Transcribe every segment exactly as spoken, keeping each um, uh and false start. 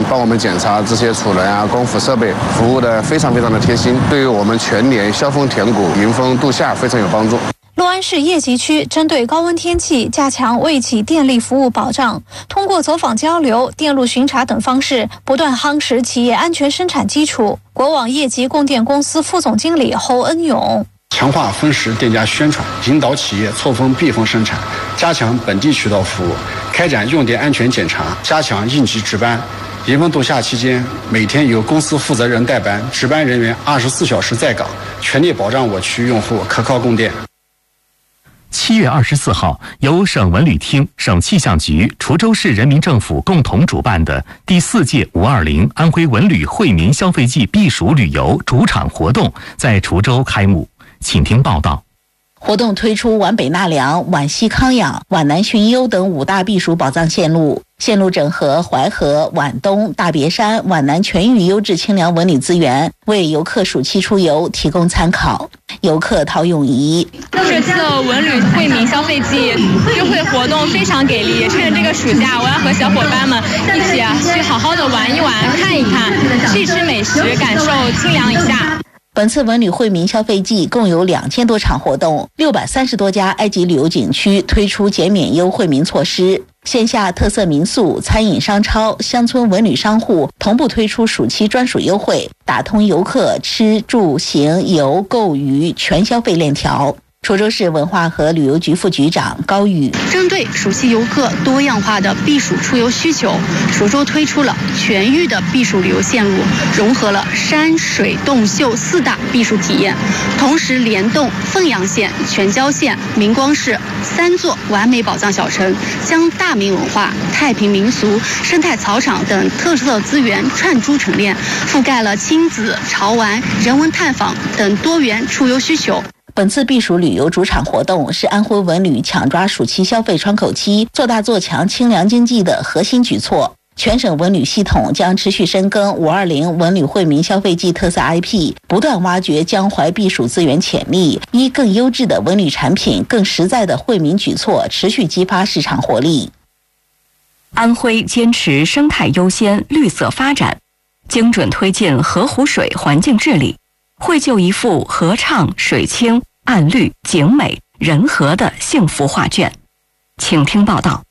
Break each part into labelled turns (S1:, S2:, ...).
S1: 帮我们检查这些储能啊、光伏设备，服务的非常非常的贴心，对于我们全年消峰填谷、迎峰度夏非常有帮助。
S2: 六安市叶集区针对高温天气加强卫企电力服务保障，通过走访交流、电路巡查等方式，不断夯实企业安全生产基础。国网叶集供电公司副总经理侯恩勇。
S3: 强化分时电价宣传，引导企业错峰闭峰生产，加强本地渠道服务，开展用电安全检查，加强应急值班。迎峰度夏期间，每天由公司负责人代班，值班人员二十四小时在岗，全力保障我区用户可靠供电。
S4: 七月二十四号，由省文旅厅、省气象局、滁州市人民政府共同主办的第四届五二零安徽文旅惠民消费季避暑旅游主场活动在滁州开幕。请听报道。
S5: 活动推出皖北纳凉、皖西康养、皖南浔优等五大避暑保障线路，线路整合淮河、皖东、大别山、皖南全域优质清凉文旅资源，为游客暑期出游提供参考。游客陶永怡：
S6: 这次文旅惠民消费季优惠活动非常给力，趁着这个暑假，我要和小伙伴们一起啊去好好的玩一玩、看一看，吃一吃美食，感受清凉一下。
S5: 本次文旅惠民消费季共有两千多场活动，六百三十多家埃及旅游景区推出减免优惠民措施。线下特色民宿、餐饮商超、乡村文旅商户同步推出暑期专属优惠，打通游客吃住行游购娱全消费链条。滁州市文化和旅游局副局长高宇：
S7: 针对暑期游客多样化的避暑出游需求，滁州推出了全域的避暑旅游线路，融合了山水洞秀四大避暑体验，同时联动凤阳县、全椒县、明光市三座完美宝藏小城，将大明文化、太平民俗、生态草场等特色资源串珠成链，覆盖了亲子、潮玩、人文探访等多元出游需求。
S5: 本次避暑旅游主场活动是安徽文旅抢抓暑期消费窗口期、做大做强清凉经济的核心举措。全省文旅系统将持续深耕五二零文旅惠民消费季特色 I P， 不断挖掘江淮避暑资源潜力，以更优质的文旅产品、更实在的惠民举措，持续激发市场活力。
S8: 安徽坚持生态优先、绿色发展，精准推进河湖水环境治理，绘就一幅河畅、水清、岸绿、景美、人和的幸福画卷。请听报道。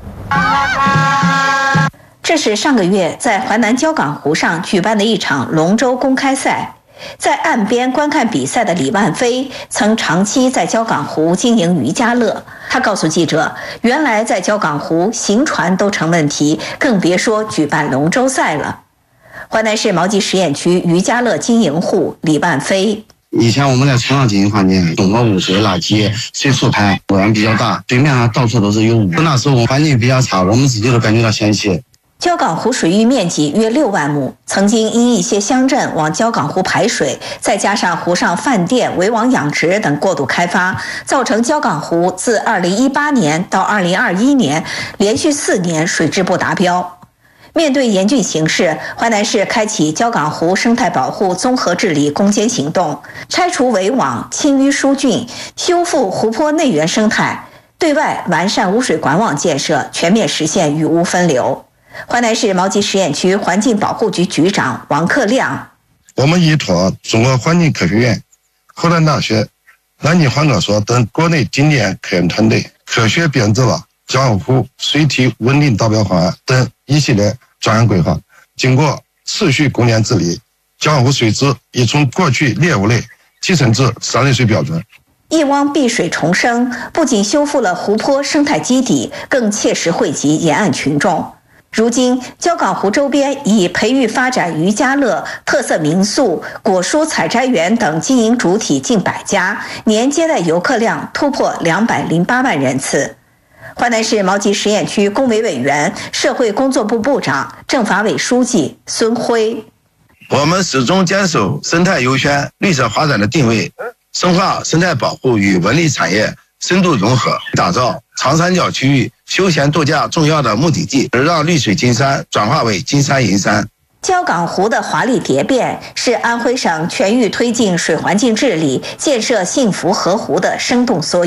S5: 这是上个月在淮南焦港湖上举办的一场龙舟公开赛。在岸边观看比赛的李万飞曾长期在焦港湖经营渔家乐。他告诉记者，原来在焦港湖行船都成问题，更别说举办龙舟赛了。淮南市毛集实验区渔家乐经营户李万飞：
S9: 以前我们在船上经营环境，东方污水、垃圾、水素排污染比较大，对面上到处都是有污。那时候环境比较差，我们自己都感觉到嫌弃。
S5: 焦港湖水域面积约六万亩，曾经因一些乡镇往焦港湖排水，再加上湖上饭店、围网养殖等过度开发，造成焦港湖自二零一八年到二零二一年连续四年水质不达标。面对严峻形势，淮南市开启焦港湖生态保护综合治理攻坚行动，拆除围网、清淤疏浚，修复湖泊内源生态，对外完善污水管网建设，全面实现雨污分流。淮南市毛集实验区环境保护局局长王克亮：
S10: 我们依托中国环境科学院、河南大学、南京环科所等国内顶尖科研团队，科学编制了焦港湖水体稳定达标方案等一系列专项规划。经过持续攻坚治理，焦港湖水质已从过去劣污类提升至三类水标准。
S5: 一汪碧水重生，不仅修复了湖泊生态基底，更切实惠及沿岸群众。如今，焦港湖周边以培育发展渔家乐、特色民宿、果蔬采摘园等经营主体近百家，年接待游客量突破两百零八万人次。淮南市毛集实验区工委委员、社会工作部部长、政法委书记孙辉：
S11: 我们始终坚守生态优先、绿色发展的定位，深化生态保护与文旅产业深度融合，打造长三角区域休闲度假重要的目的地，而让绿水金山转化为金山银山。
S5: 焦港湖的华丽蝶变是安徽省全域推进水环境治理、建设幸福河湖的生动缩影。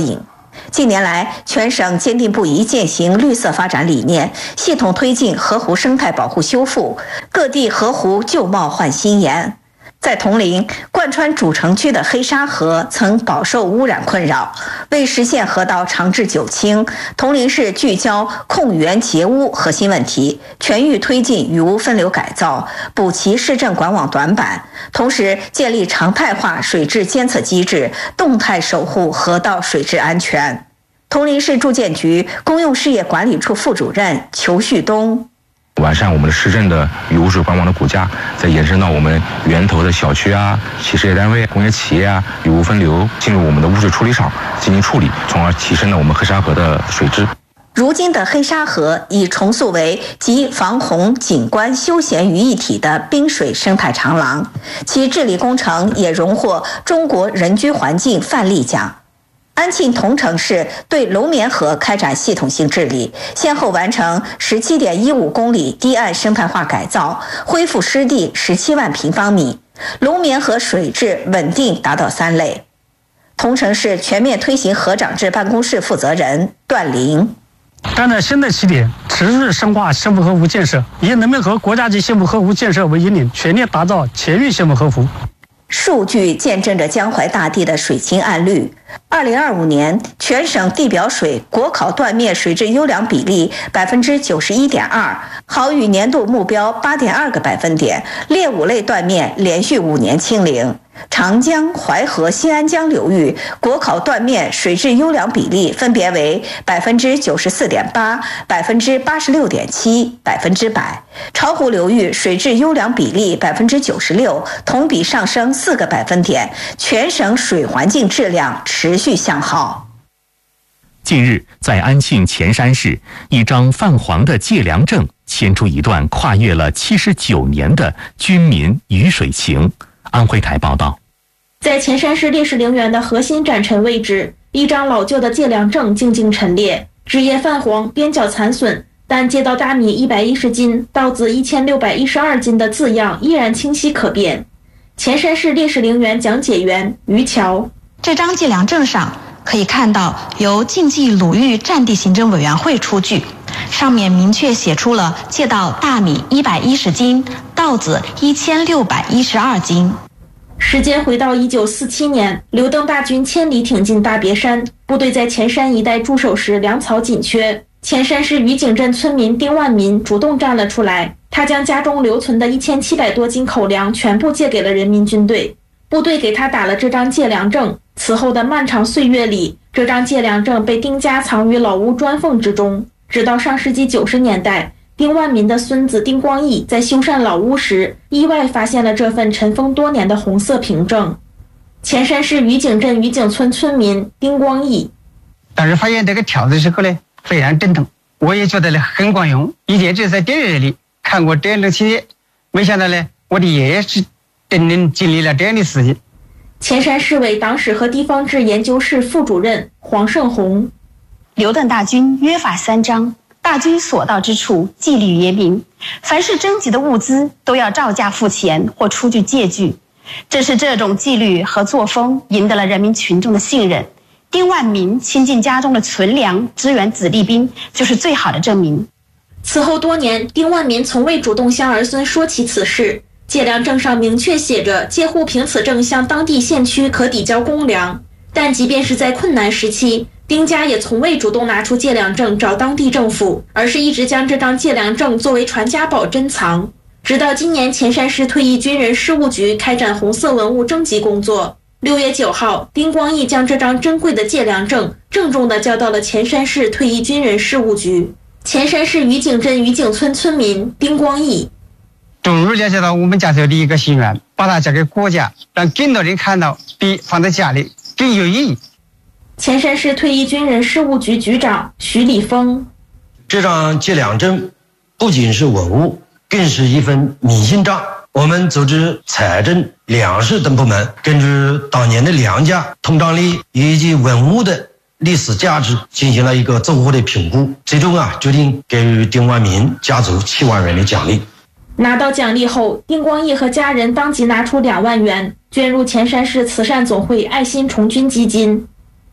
S5: 近年来，全省坚定不移践行绿色发展理念，系统推进河湖生态保护修复，各地河湖旧貌换新颜。在铜陵，贯穿主城区的黑沙河曾饱受污染困扰。为实现河道长治久清，铜陵市聚焦控源截污核心问题，全域推进雨污分流改造，补齐市政管网短板，同时建立常态化水质监测机制，动态守护河道水质安全。铜陵市住建局公用事业管理处副主任裘旭东。
S12: 完善我们的市政的雨污水管网的骨架，再延伸到我们源头的小区啊、企事业单位、工业企业啊，雨污分流进入我们的污水处理厂进行处理，从而提升了我们黑沙河的水质。
S5: 如今的黑沙河已重塑为集防洪、景观、休闲于一体的滨水生态长廊，其治理工程也荣获中国人居环境范例奖。安庆桐城市对龙眠河开展系统性治理，先后完成 十七点一五公里堤岸生态化改造，恢复湿地十七万平方米，龙眠河水质稳定达到三类。桐城市全面推行河长制办公室负责人段林。
S13: 站在新的起点，持续深化幸福河湖建设，以龙眠河国家级幸福河湖建设为引领，全力打造全域幸福河湖。
S5: 数据见证着江淮大地的水清岸绿。二零二五年，全省地表水国考断面水质优良比例百分之九十一点二，好与年度目标八点二个百分点，劣五类断面连续五年清零。长江、淮河、新安江流域国考断面水质优良比例分别为百分之九十四点八、百分之八十六点七、百分之百。巢湖流域水质优良比例百分之九十六，同比上升四个百分点，全省水环境质量持续向好。
S4: 近日，在安庆潜山市，一张泛黄的界梁证牵出一段跨越了七十九年的军民鱼水情。安徽台报道，
S14: 在潜山市烈士陵园的核心展陈位置，一张老旧的界梁证静静陈列，枝叶泛黄，边角残损，但界道大米一百一十斤，稻子一千六百一十二斤的字样依然清晰可辨。潜山市烈士陵园讲解员于桥，
S15: 这张界梁证上可以看到由晋冀鲁豫战地行政委员会出具，上面明确写出了界道大米一百一十斤，稻子一千六百一十二斤。
S14: 时间回到一九四七年，刘邓大军千里挺进大别山，部队在前山一带驻守时粮草紧缺，前山市余景镇村民丁万民主动站了出来，他将家中留存的一千七百多斤口粮全部借给了人民军队，部队给他打了这张界梁证。此后的漫长岁月里，这张界梁证被丁家藏于老屋砖缝之中，直到上世纪九十年代，丁万民的孙子丁光义在修缮老屋时，意外发现了这份尘封多年的红色凭证。前山市余景镇余景村村民丁光义，
S16: 当时发现这个条子时候呢，非常震动，我也觉得呢很管用。以前只是在电影里看过这样的情节，没想到呢，我的爷爷是真正经历了这样的事情。
S14: 前山市委党史和地方志研究室副主任黄胜红，
S17: 刘邓大军约法三章，大军所到之处纪律严明，凡是征集的物资都要照价付钱或出具借据。正是这种纪律和作风赢得了人民群众的信任。丁万民倾尽家中的存粮支援子弟兵，就是最好的证明。
S14: 此后多年，丁万民从未主动向儿孙说起此事。界梁证上明确写着，借户凭此证向当地县区可抵交公粮。但即便是在困难时期，丁家也从未主动拿出界梁证找当地政府，而是一直将这张界梁证作为传家宝珍藏。直到今年，前山市退役军人事务局开展红色文物征集工作。六月九号，丁光义将这张珍贵的界梁证郑重地交到了前山市退役军人事务局。前山市余景镇余景村村民丁光义，
S16: 终于了解到我们家族的一个心愿，把它交给国家，让更多人看到，比放在家里更有意义。
S14: 前山市退役军人事务局局长徐礼峰，
S18: 这张界梁证不仅是文物，更是一份民心账。我们组织财政、粮食等部门，根据当年的粮价、通胀率以及文物的历史价值进行了一个综合的评估，最终啊决定给予丁万民家族七万元的奖励。
S14: 拿到奖励后，丁光义和家人当即拿出两万元捐入前山市慈善总会爱心从军基金。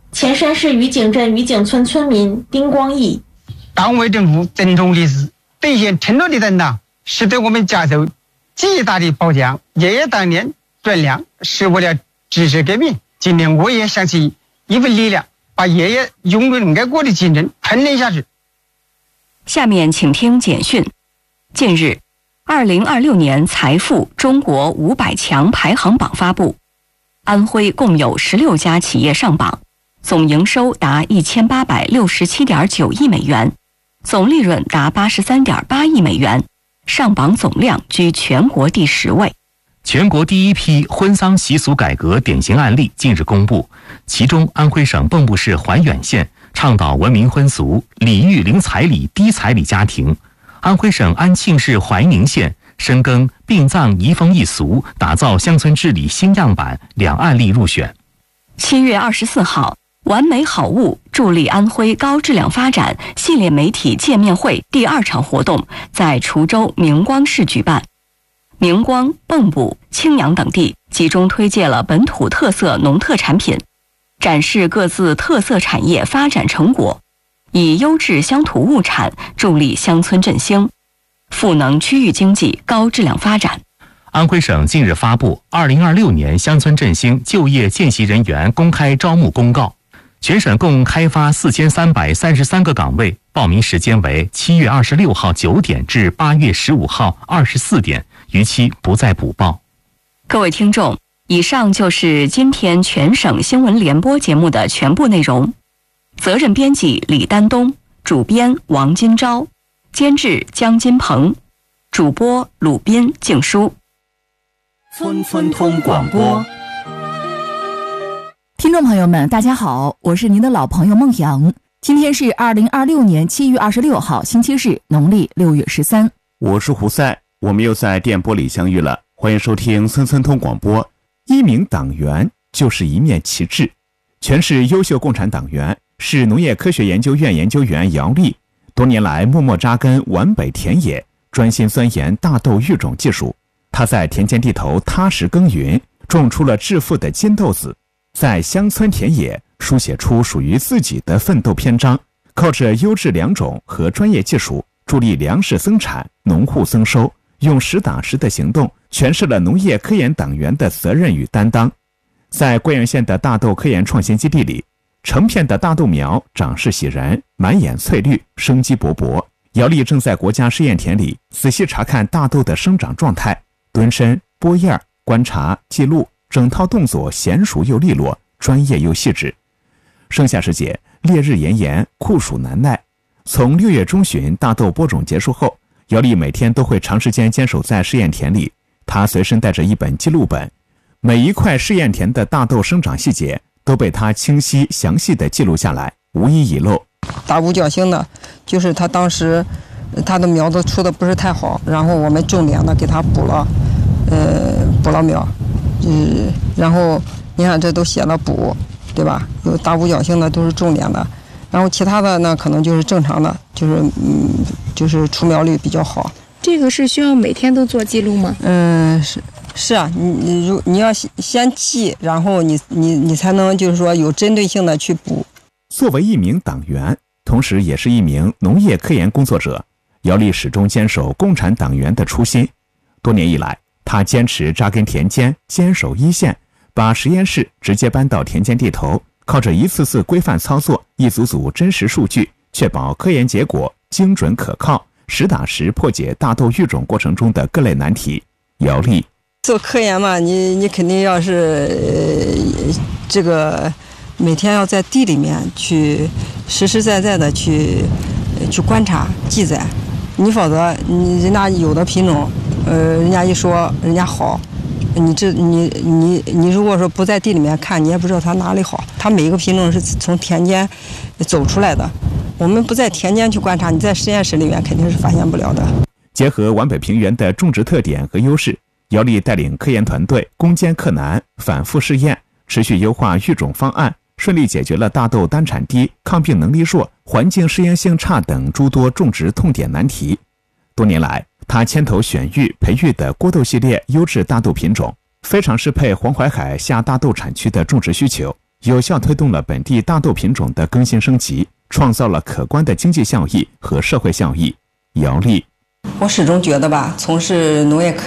S14: 前山市余井镇余井村村民丁光义，
S16: 党委政府郑重的是兑现承诺的担当，使得我们家属极大的保障。爷爷当年转粮是为了支持革命，今天我也想起一份力量，把爷爷拥有爱国的精神传承下去。
S8: 下面请听简讯。近日，二零二六年财富中国五百强排行榜发布，安徽共有十六家企业上榜，总营收达一千八百六十七点九亿美元，总利润达八十三点八亿美元，上榜总量居全国第十位。
S4: 全国第一批婚丧习俗改革典型案例近日公布，其中安徽省蚌埠市怀远县倡导文明婚俗，礼遇零彩礼、低彩礼家庭；安徽省安庆市怀宁县深耕殡葬移风易俗，打造乡村治理新样板，两案例入选。
S8: 七月二十四号，完美好物助力安徽高质量发展系列媒体见面会第二场活动在滁州明光市举办。明光、蚌埠、青阳等地集中推介了本土特色农特产品，展示各自特色产业发展成果，以优质乡土物产助力乡村振兴，赋能区域经济高质量发展。
S4: 安徽省近日发布二零二六年乡村振兴就业见习人员公开招募公告，全省共开发四千三百三十三个岗位，报名时间为七月二十六号九点至八月十五号二十四点，逾期不再补报。
S8: 各位听众，以上就是今天全省新闻联播节目的全部内容。责任编辑李丹东，主编王金钊，监制江金鹏，主播鲁斌、静书。
S19: 村村通广播。
S20: 听众朋友们，大家好，我是您的老朋友孟阳。今天是二零二六年七月二十六号，星期日，农历六月十三。
S21: 我是胡赛，我们又在电波里相遇了。欢迎收听村村通广播。一名党员就是一面旗帜。全市优秀共产党员，市农业科学研究院研究员姚丽，多年来默默扎根皖北田野，专心钻研大豆育种技术。他在田间地头踏实耕耘，种出了致富的金豆子，在乡村田野书写出属于自己的奋斗篇章，靠着优质良种和专业技术，助力粮食增产、农户增收，用实打实的行动诠释了农业科研党员的责任与担当。在桂阳县的大豆科研创新基地里，成片的大豆苗长势喜人，满眼翠绿，生机勃勃。姚丽正在国家试验田里仔细查看大豆的生长状态，蹲身、拨叶、观察、记录，整套动作娴熟又利落，专业又细致。盛夏时节，烈日炎炎，酷暑难耐。从六月中旬大豆播种结束后，姚丽每天都会长时间坚守在试验田里。她随身带着一本记录本，每一块试验田的大豆生长细节都被她清晰详细地记录下来，无一遗漏。
S22: 大五角星的，就是他当时他的苗子出的不是太好，然后我们重点的给他补了，呃，补了苗，嗯，然后你看这都写了补，对吧？有大五角星的都是重点的，然后其他的呢可能就是正常的，就是嗯，就是出苗率比较好。
S23: 这个是需要每天都做记录吗？
S22: 嗯，是是啊，你你如你要先记，然后你你你才能就是说有针对性的去补。
S21: 作为一名党员，同时也是一名农业科研工作者，姚丽始终坚守共产党员的初心。多年以来，他坚持扎根田间，坚守一线，把实验室直接搬到田间地头，靠着一次次规范操作，一组组真实数据，确保科研结果精准可靠，实打实破解大豆育种过程中的各类难题。姚丽
S22: 做科研嘛，你你肯定要是、呃、这个每天要在地里面去实实在在的去去观察记载，你否则你人家有的品种，呃，人家一说人家好，你这你你你如果说不在地里面看，你也不知道它哪里好。它每一个品种是从田间走出来的，我们不在田间去观察，你在实验室里面肯定是发现不了的。
S21: 结合皖北平原的种植特点和优势，姚丽带领科研团队攻坚克难，反复试验，持续优化育种方案，顺利解决了大豆单产低、抗病能力弱、环境适应性差等诸多种植痛点难题。多年来，他牵头选育培育的郭豆系列优质大豆品种，非常适配黄淮海下大豆产区的种植需求， 有效推动了本地大豆品种的更新升级，创造了可观的经济效益和社会效益。姚丽，
S22: 我始终觉得吧，从事农业科